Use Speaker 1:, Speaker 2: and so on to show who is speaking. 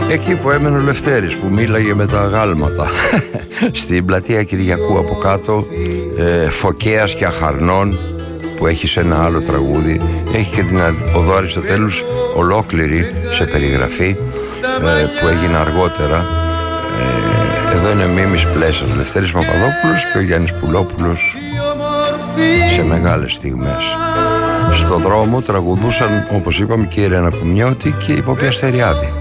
Speaker 1: Εκεί που έμενε ο Λευτέρης, που μίλαγε με τα γάλματα. Στην πλατεία Κυριακού από κάτω, Φωκέας και Αχαρνών, που έχει σε ένα άλλο τραγούδι. Έχει και την Οδό Αριστοτέλους ολόκληρη σε περιγραφή, που έγινε αργότερα. Εδώ είναι Μίμης Πλέσας, Λευτέρης Παπαδόπουλος και ο Γιάννης Πουλόπουλος σε μεγάλες στιγμές. Στο δρόμο τραγουδούσαν, όπως είπαμε, και η Ρένα Κουμιώτη και η Ποπή Αστεριάδη.